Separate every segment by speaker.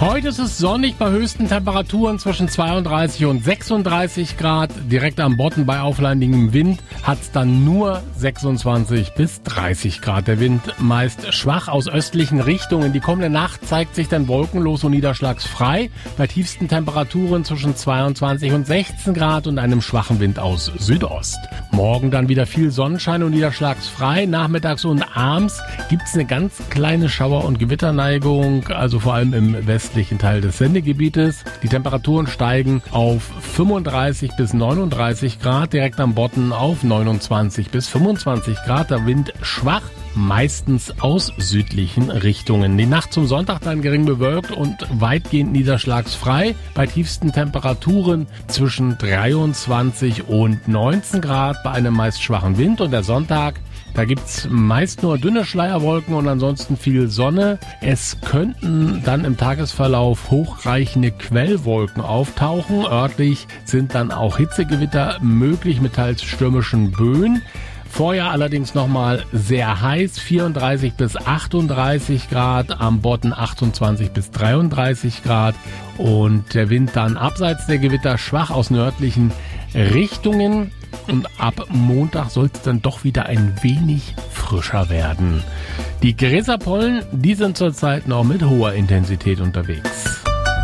Speaker 1: Heute ist es sonnig bei höchsten Temperaturen zwischen 32 und 36 Grad. Direkt am Bodden bei auflandigem Wind hat es dann nur 26 bis 30 Grad. Der Wind meist schwach aus östlichen Richtungen. Die kommende Nacht zeigt sich dann wolkenlos und niederschlagsfrei bei tiefsten Temperaturen zwischen 22 und 16 Grad und einem schwachen Wind aus Südost. Morgen dann wieder viel Sonnenschein und niederschlagsfrei. Nachmittags und abends gibt es eine ganz kleine Schauer- und Gewitterneigung, also vor allem im westlichen Teil des Sendegebietes. Die Temperaturen steigen auf 35 bis 39 Grad, direkt am Bodden auf 29 bis 25 Grad. Der Wind schwach, meistens aus südlichen Richtungen. Die Nacht zum Sonntag dann gering bewölkt und weitgehend niederschlagsfrei bei tiefsten Temperaturen zwischen 23 und 19 Grad bei einem meist schwachen Wind. Und der Sonntag, da gibt's meist nur dünne Schleierwolken und ansonsten viel Sonne. Es könnten dann im Tagesverlauf hochreichende Quellwolken auftauchen. Örtlich sind dann auch Hitzegewitter möglich mit teils stürmischen Böen. Vorher allerdings nochmal sehr heiß, 34 bis 38 Grad, am Bodden 28 bis 33 Grad und der Wind dann abseits der Gewitter schwach aus nördlichen Richtungen. Und ab Montag soll es dann doch wieder ein wenig frischer werden. Die Gräserpollen, die sind zurzeit noch mit hoher Intensität unterwegs.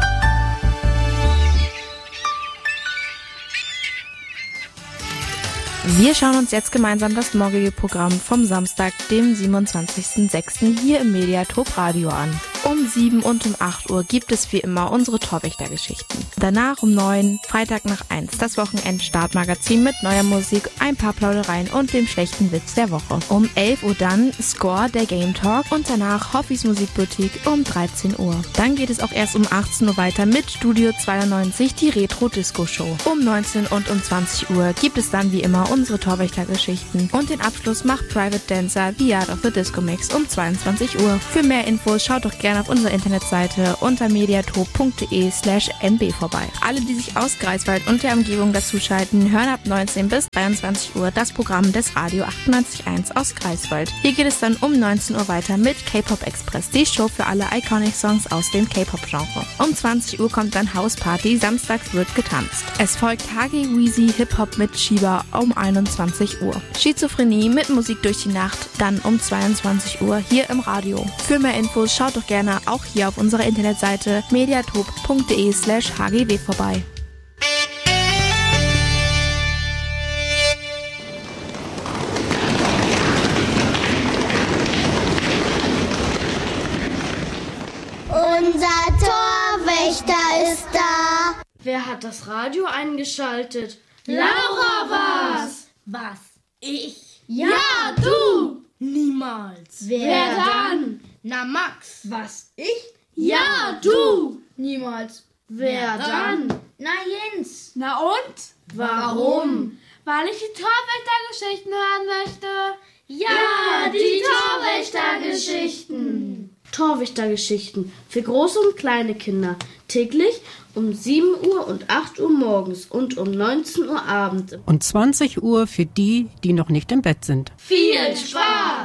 Speaker 2: Wir schauen uns jetzt gemeinsam das morgige Programm vom Samstag, dem 27.06. hier im Mediatop Radio an. Um 7 und um 8 Uhr gibt es wie immer unsere Torwächter-Geschichten. Danach um 9, Freitag nach 1, das Wochenend-Startmagazin mit neuer Musik, ein paar Plaudereien und dem schlechten Witz der Woche. Um 11 Uhr dann Score, der Game Talk und danach Hoffis Musikboutique um 13 Uhr. Dann geht es auch erst um 18 Uhr weiter mit Studio 92, die Retro-Disco-Show. Um 19 und um 20 Uhr gibt es dann wie immer unsere Torwächter-Geschichten. Und den Abschluss macht Private Dancer, The Art of the Disco Mix um 22 Uhr. Für mehr Infos schaut doch gerne auf unserer Internetseite unter mediatop.de/mb vorbei. Alle, die sich aus Greifswald und der Umgebung dazuschalten, hören ab 19 bis 23 Uhr das Programm des Radio 98.1 aus Greifswald. Hier geht es dann um 19 Uhr weiter mit K-Pop Express, die Show für alle Iconic Songs aus dem K-Pop-Genre. Um 20 Uhr kommt dann House Party, samstags wird getanzt. Es folgt Hagi Weezy Hip-Hop mit Shiba um 21 Uhr. Schizophrenie mit Musik durch die Nacht, dann um 22 Uhr hier im Radio. Für mehr Infos schaut doch gerne auch hier auf unserer Internetseite mediatop.de/hgw vorbei.
Speaker 3: Unser Torwächter ist da.
Speaker 4: Wer hat das Radio eingeschaltet?
Speaker 3: Laura war's.
Speaker 4: Was? Ich?
Speaker 3: Ja, du.
Speaker 4: Niemals.
Speaker 3: Wer dann?
Speaker 4: Na Max.
Speaker 3: Was? Ich? Ja, du.
Speaker 4: Niemals. Wer dann?
Speaker 3: Na Jens.
Speaker 5: Na und?
Speaker 4: Warum?
Speaker 5: Weil ich die Torwächter-Geschichten hören möchte.
Speaker 3: Ja, die Torwächter-Geschichten.
Speaker 4: Torwächter-Geschichten für große und kleine Kinder. Täglich um 7 Uhr und 8 Uhr morgens und um 19 Uhr abends.
Speaker 6: Und 20 Uhr für die, die noch nicht im Bett sind.
Speaker 3: Viel Spaß!